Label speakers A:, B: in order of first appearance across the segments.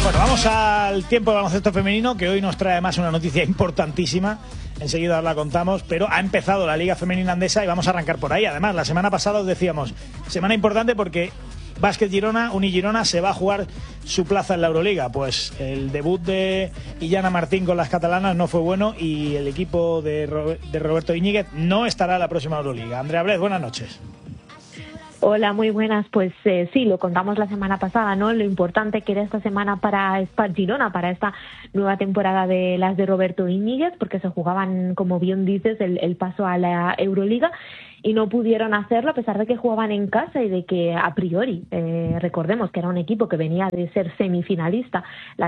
A: Bueno, vamos al tiempo de baloncesto femenino, que hoy nos trae además una noticia importantísima. Enseguida la contamos, pero ha empezado la Liga Femenina Andesa y vamos a arrancar por ahí. Además, la semana pasada os decíamos, semana importante porque Básquet Girona, Unigirona, se va a jugar su plaza en la Euroliga. Pues el debut de Illana Martín con las catalanas no fue bueno y el equipo de Roberto Íñiguez no estará en la próxima Euroliga. Andrea Blez, buenas noches.
B: Hola, muy buenas. Pues sí, lo contamos la semana pasada, ¿no? Lo importante que era esta semana para Spar Girona, para esta nueva temporada de las de Roberto Íñiguez, porque se jugaban, como bien dices, el paso a la Euroliga. Y no pudieron hacerlo a pesar de que jugaban en casa y de que a priori, recordemos que era un equipo que venía de ser semifinalista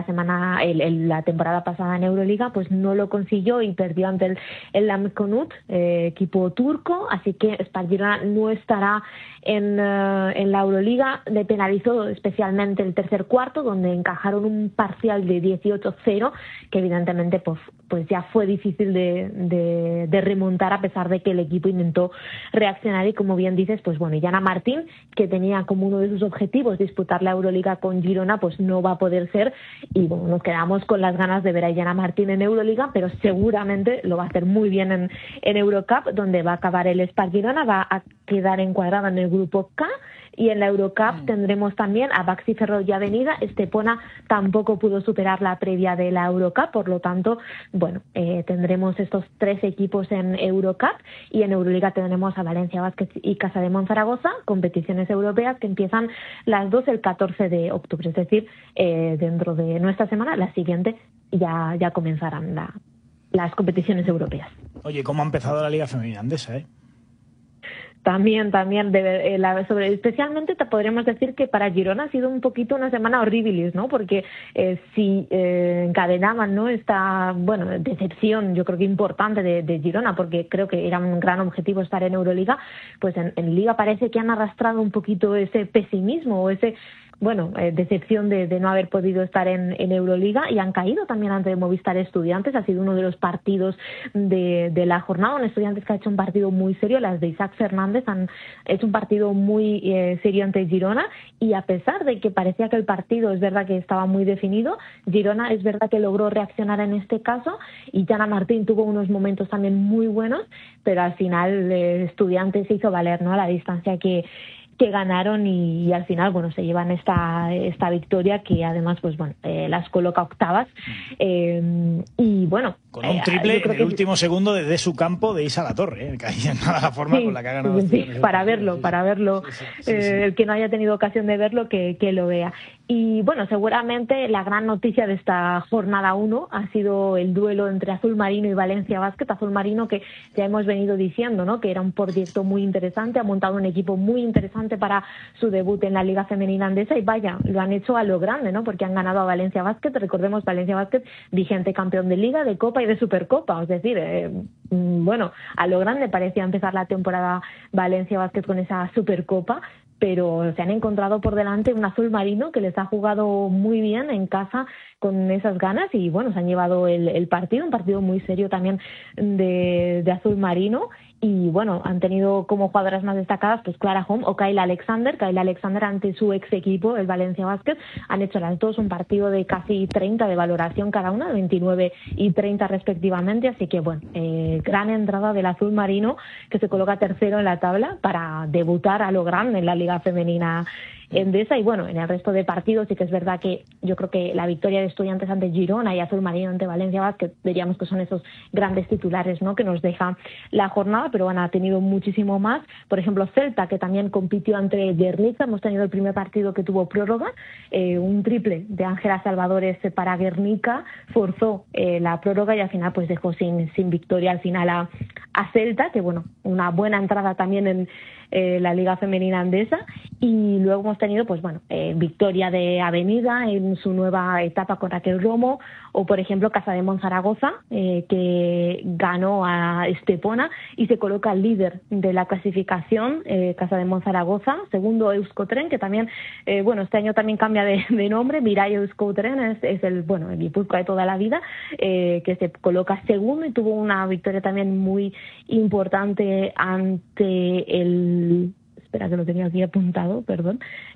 B: la temporada pasada en Euroliga, pues no lo consiguió y perdió ante el Lamkonut, equipo turco, así que Spar Girona no estará en la Euroliga. Le penalizó especialmente el tercer cuarto, donde encajaron un parcial de 18-0, que evidentemente pues ya fue difícil de remontar, a pesar de que el equipo intentó reaccionar. Y como bien dices, pues bueno, Illana Martín, que tenía como uno de sus objetivos disputar la Euroliga con Girona, pues no va a poder ser, y bueno, nos quedamos con las ganas de ver a Illana Martín en Euroliga, pero seguramente lo va a hacer muy bien en Eurocup, donde va a acabar el Spar Girona, va a quedar encuadrada en el grupo K. Y en la Eurocup tendremos también a Baxi Ferrol y Avenida. Estepona tampoco pudo superar la previa de la Eurocup, por lo tanto, bueno, tendremos estos tres equipos en Eurocup, y en Euroliga tendremos a Valencia Basket y Casademont Zaragoza, competiciones europeas que empiezan las dos el 14 de octubre, es decir, dentro de nuestra semana, la siguiente, ya comenzarán las competiciones europeas.
A: Oye, ¿cómo ha empezado la Liga Femenina Andesa,
B: También, especialmente te podríamos decir que para Girona ha sido un poquito una semana horribilis, ¿no? Porque si encadenaban, ¿no?, esta, bueno, decepción, yo creo que importante de Girona, porque creo que era un gran objetivo estar en Euroliga, pues en Liga parece que han arrastrado un poquito ese pesimismo o ese, bueno, decepción de no haber podido estar en Euroliga, y han caído también ante Movistar Estudiantes. Ha sido uno de los partidos de la jornada, un Estudiantes que ha hecho un partido muy serio. Las de Isaac Fernández han hecho un partido muy serio ante Girona, y a pesar de que parecía que el partido es verdad que estaba muy definido, Girona es verdad que logró reaccionar en este caso, y Illana Martín tuvo unos momentos también muy buenos, pero al final Estudiantes se hizo valer, ¿no?, la distancia que ganaron, y al final, bueno, se llevan esta victoria que además, pues bueno, las coloca octavas, y bueno,
A: con un triple en el último segundo desde su campo de Isa Latorre, que ahí en la forma
B: sí,
A: con la que ha ganado.
B: Sí, para verlo, sí. El que no haya tenido ocasión de verlo, que lo vea. Y bueno, seguramente la gran noticia de esta jornada 1 ha sido el duelo entre Azul Marino y Valencia Basket. Azul Marino, que ya hemos venido diciendo, ¿no?, que era un proyecto muy interesante, ha montado un equipo muy interesante para su debut en la Liga Femenina Andesa, y vaya, lo han hecho a lo grande, ¿no?, porque han ganado a Valencia Basket. Recordemos, Valencia Basket, vigente campeón de Liga, de Copa y de Supercopa, es decir, bueno, a lo grande parecía empezar la temporada Valencia Basket con esa Supercopa, pero se han encontrado por delante un Azul Marino que les ha jugado muy bien en casa con esas ganas, y bueno, se han llevado el partido, un partido muy serio también de Azul Marino. Y bueno, han tenido como jugadoras más destacadas pues Clara Home o Kayla Alexander ante su ex equipo, el Valencia Basket. Han hecho las dos un partido de casi 30 de valoración cada una, 29 y 30 respectivamente, así que bueno, gran entrada del Azul Marino, que se coloca tercero en la tabla para debutar a lo grande en la Liga Femenina Endesa. Y bueno, en el resto de partidos sí que es verdad que yo creo que la victoria de Estudiantes ante Girona y Azul Marino ante Valencia Basket, diríamos que son esos grandes titulares, ¿no?, que nos deja la jornada, pero bueno, ha tenido muchísimo más. Por ejemplo, Celta, que también compitió ante Guernica, hemos tenido el primer partido que tuvo prórroga, un triple de Ángela Salvadores para Guernica, forzó la prórroga y al final pues dejó sin victoria al final a Celta, que bueno, una buena entrada también en la Liga Femenina Andesa. Y luego hemos tenido pues bueno, victoria de Avenida en su nueva etapa con Raquel Romo, o por ejemplo Casademont Zaragoza, que ganó a Estepona y se coloca líder de la clasificación. Casademont Zaragoza, segundo Euskotren, que también bueno, este año también cambia de nombre, Mirai Euskotren es el Guipúzcoa de toda la vida, que se coloca segundo y tuvo una victoria también muy importante ante espera que lo tenía aquí apuntado, perdón,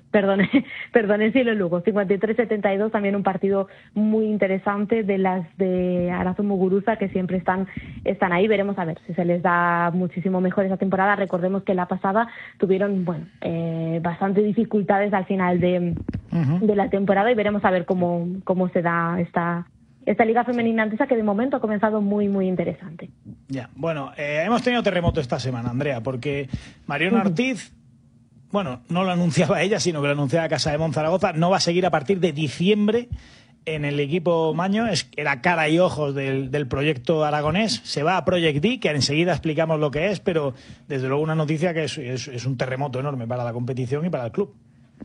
B: Silo Lugo, 53-72, también un partido muy interesante de las de Arazo Muguruza, que siempre están ahí. Veremos a ver si se les da muchísimo mejor esa temporada. Recordemos que la pasada tuvieron bastante dificultades al final de la temporada, y veremos a ver cómo se da esta Liga Femenina Andesa, que de momento ha comenzado muy, muy interesante.
A: Ya, bueno, hemos tenido terremoto esta semana, Andrea, porque Mariona Ortiz, bueno, no lo anunciaba ella, sino que lo anunciaba Casa de Monzaragoza, no va a seguir a partir de diciembre en el equipo Maño. Era cara y ojos del proyecto aragonés. Se va a Project D, que enseguida explicamos lo que es, pero desde luego una noticia que es un terremoto enorme para la competición y para el club.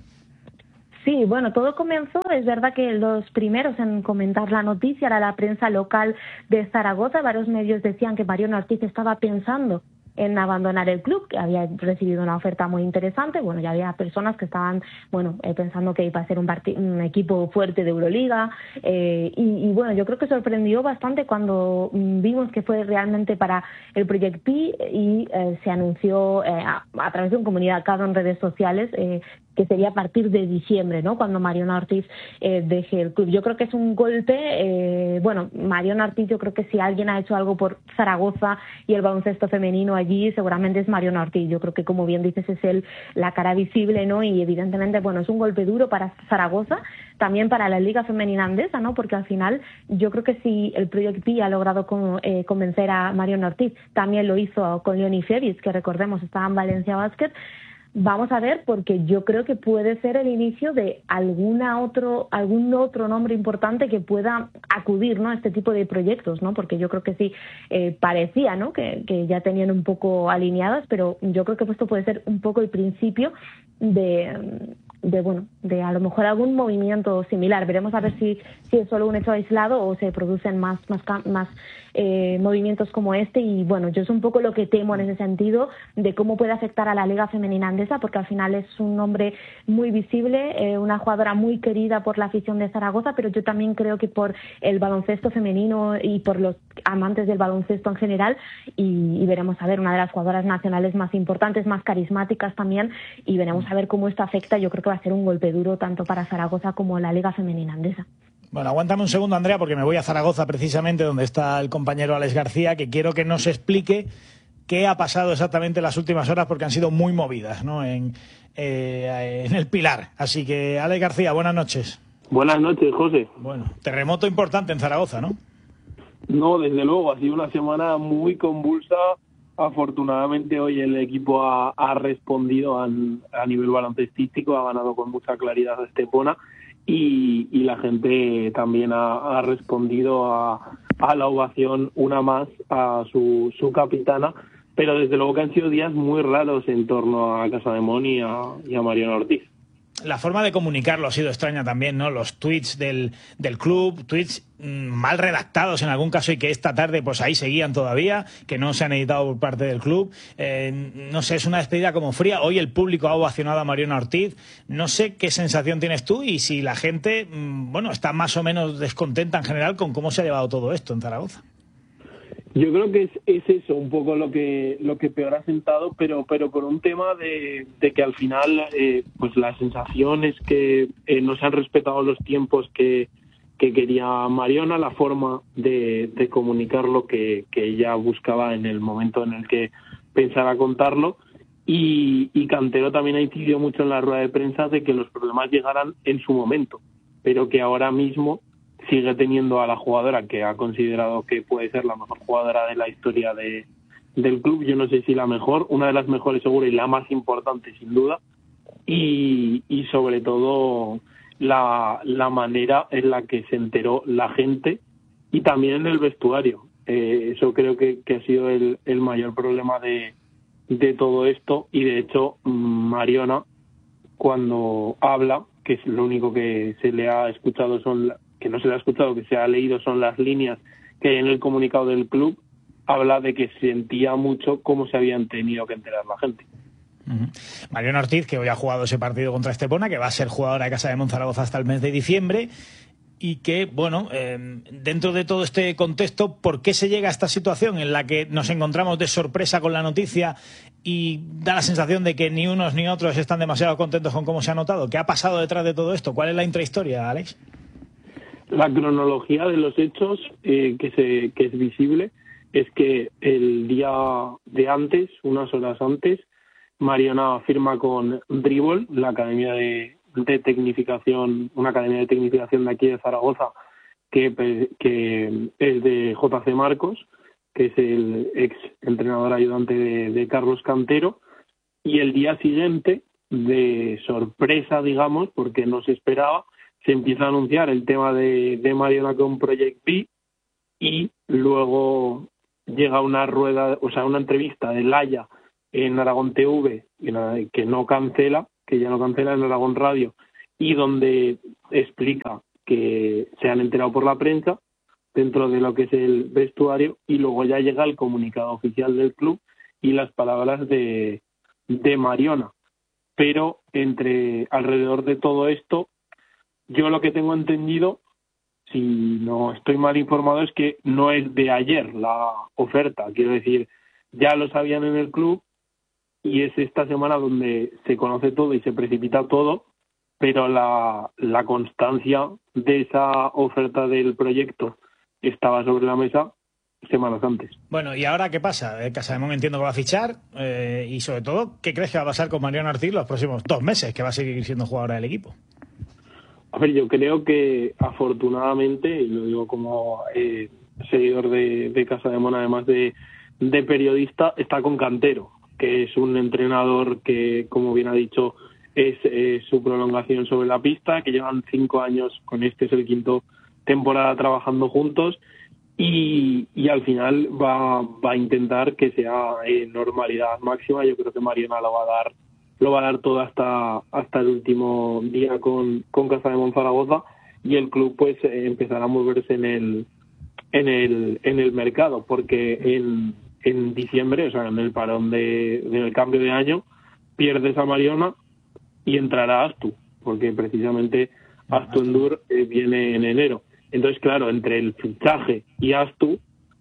B: Sí, bueno, todo comenzó, es verdad que los primeros en comentar la noticia era la prensa local de Zaragoza. Varios medios decían que Mariona Ortiz estaba pensando en abandonar el club, que había recibido una oferta muy interesante. Bueno, ya había personas que estaban pensando que iba a ser un equipo fuerte de Euroliga, y bueno, yo creo que sorprendió bastante cuando vimos que fue realmente para el Project P, y se anunció a través de un comunicado en redes sociales que sería a partir de diciembre, ¿no?, cuando Mariona Ortiz deje el club. Yo creo que es un golpe. Mariona Ortiz, yo creo que si alguien ha hecho algo por Zaragoza y el baloncesto femenino allí, seguramente es Mariona Ortiz. Yo creo que, como bien dices, es la cara visible, ¿no? Y evidentemente, es un golpe duro para Zaragoza, también para la Liga Femenina Andesa, ¿no? Porque al final yo creo que si el Project P ha logrado convencer a Mariona Ortiz, también lo hizo con Leonie Febis, que recordemos estaba en Valencia Basket. Vamos a ver, porque yo creo que puede ser el inicio de algún otro nombre importante que pueda acudir, ¿no?, a este tipo de proyectos, ¿no? Porque yo creo que sí, parecía, ¿no?, que ya tenían un poco alineadas, pero yo creo que esto puede ser un poco el principio de a lo mejor algún movimiento similar. Veremos a ver si es solo un hecho aislado o se producen más movimientos como este. Y bueno, yo es un poco lo que temo en ese sentido, de cómo puede afectar a la Liga Femenina Andesa, porque al final es un nombre muy visible, una jugadora muy querida por la afición de Zaragoza, pero yo también creo que por el baloncesto femenino y por los amantes del baloncesto en general, y veremos a ver, una de las jugadoras nacionales más importantes, más carismáticas también, y veremos a ver cómo esto afecta. Yo creo que va a ser un golpe duro tanto para Zaragoza como la Liga Femenina Andesa.
A: Bueno, aguántame un segundo, Andrea, porque me voy a Zaragoza, precisamente donde está el compañero Alex García, que quiero que nos explique qué ha pasado exactamente en las últimas horas, porque han sido muy movidas, ¿no?, en el Pilar. Así que, Alex García, buenas noches.
C: Buenas noches, José.
A: Bueno, terremoto importante en Zaragoza, ¿no?
C: No, desde luego, ha sido una semana muy convulsa. Afortunadamente hoy el equipo ha respondido a nivel baloncestístico, ha ganado con mucha claridad a Estepona, y la gente también ha respondido a la ovación, una más, a su capitana. Pero desde luego que han sido días muy raros en torno a Casa de Mon y a Mariona Ortiz.
A: La forma de comunicarlo ha sido extraña también, ¿no? Los tweets del club, tweets mal redactados en algún caso, y que esta tarde pues ahí seguían todavía, que no se han editado por parte del club. No sé, es una despedida como fría. Hoy el público ha ovacionado a Mariona Ortiz. No sé qué sensación tienes tú y si la gente, está más o menos descontenta en general con cómo se ha llevado todo esto en Zaragoza.
C: Yo creo que es eso un poco lo que peor ha sentado, pero por un tema de que al final pues la sensación es que no se han respetado los tiempos que quería Mariona, la forma de comunicar lo que ella buscaba en el momento en el que pensara contarlo, y Cantero también ha incidido mucho en la rueda de prensa de que los problemas llegaran en su momento, pero que ahora mismo sigue teniendo a la jugadora que ha considerado que puede ser la mejor jugadora de la historia del club. Yo no sé si la mejor, una de las mejores seguro, y la más importante sin duda, y sobre todo la manera en la que se enteró la gente, y también en el vestuario. Eso creo que ha sido el mayor problema de todo esto, y de hecho Mariona, cuando habla, que es lo único que se le ha escuchado que no se le ha escuchado, que se ha leído son las líneas que hay en el comunicado del club, habla de que sentía mucho cómo se habían tenido que enterar la gente.
A: Mariona Ortiz, que hoy ha jugado ese partido contra Estepona, que va a ser jugadora de Casa de Monzaragoza hasta el mes de diciembre, y que, bueno, dentro de todo este contexto, ¿por qué se llega a esta situación en la que nos encontramos de sorpresa con la noticia y da la sensación de que ni unos ni otros están demasiado contentos con cómo se ha notado? ¿Qué ha pasado detrás de todo esto? ¿Cuál es la intrahistoria, Alex?
C: La cronología de los hechos que es visible es que el día de antes, unas horas antes, Mariona firma con Dribble, la academia de tecnificación, una academia de tecnificación de aquí de Zaragoza, que es de JC Marcos, que es el ex entrenador ayudante de Carlos Cantero, y el día siguiente, de sorpresa, digamos, porque no se esperaba, se empieza a anunciar el tema de Mariona con Project B, y luego llega una entrevista de Laia en Aragón TV, que ya no cancela en Aragón Radio, y donde explica que se han enterado por la prensa dentro de lo que es el vestuario, y luego ya llega el comunicado oficial del club y las palabras de Mariona. Pero alrededor de todo esto, yo lo que tengo entendido, si no estoy mal informado, es que no es de ayer la oferta. Quiero decir, ya lo sabían en el club y es esta semana donde se conoce todo y se precipita todo, pero la constancia de esa oferta del proyecto estaba sobre la mesa semanas antes.
A: Bueno, ¿y ahora qué pasa? Casademón entiendo que va a fichar y sobre todo, ¿qué crees que va a pasar con Mariona Ortiz los próximos 2 meses, que va a seguir siendo jugadora del equipo?
C: A ver, yo creo que afortunadamente, y lo digo como seguidor de Casademón, además de periodista, está con Cantero, que es un entrenador que, como bien ha dicho, es su prolongación sobre la pista, que llevan 5 años, con este es el 5º temporada trabajando juntos, y al final va a intentar que sea normalidad máxima. Yo creo que Mariona lo va a dar todo hasta el último día con Casademón Zaragoza, y el club pues empezará a moverse en el mercado, porque en diciembre, o sea, en el parón del cambio de año, pierdes a Mariona y entrará Astu, porque precisamente Astu Endur viene en enero. Entonces, claro, entre el fichaje y Astu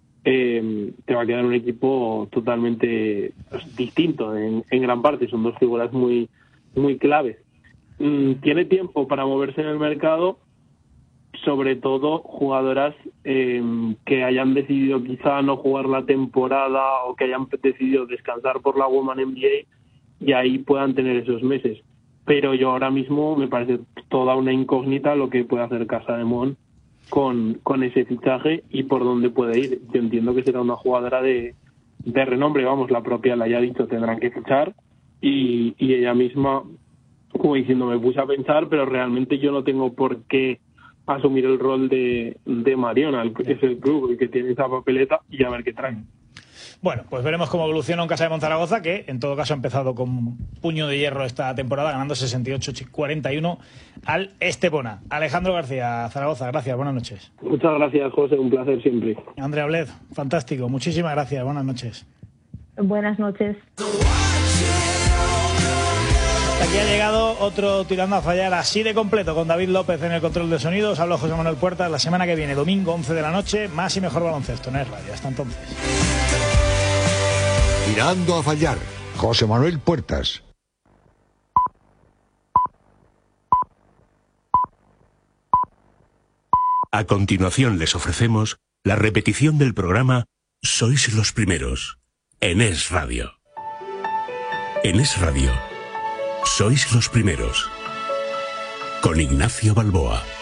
C: te va a quedar un equipo totalmente distinto en gran parte. Son 2 figuras muy, muy claves. Tiene tiempo para moverse en el mercado, sobre todo jugadoras que hayan decidido quizá no jugar la temporada o que hayan decidido descansar por la Women NBA, y ahí puedan tener esos meses. Pero yo ahora mismo me parece toda una incógnita lo que puede hacer Casademón con ese fichaje y por dónde puede ir. Yo entiendo que será una jugadora de renombre, vamos, la propia la haya dicho, tendrán que fichar, y ella misma, como diciendo, me puse a pensar, pero realmente yo no tengo por qué asumir el rol de Mariona, es el club el que tiene esa papeleta, y a ver qué trae.
A: Bueno, pues veremos cómo evoluciona un Casademón Zaragoza, que en todo caso ha empezado con puño de hierro esta temporada, ganando 68-41 al Estepona. Alejandro García, Zaragoza, gracias, buenas noches.
C: Muchas gracias, José, un placer siempre.
A: Andrea Bled, fantástico, muchísimas gracias, buenas noches.
B: Buenas noches.
A: Hasta aquí ha llegado otro Tirando a Fallar así de completo, con David López en el control de sonidos. Hablo José Manuel Puertas. La semana que viene, domingo 11 de la noche, más y mejor baloncesto en Es Radio. Hasta entonces.
D: Tirando a Fallar, José Manuel Puertas.
E: A continuación les ofrecemos la repetición del programa Sois los Primeros, en Es Radio. En Es Radio, Sois los Primeros, con Ignacio Balboa.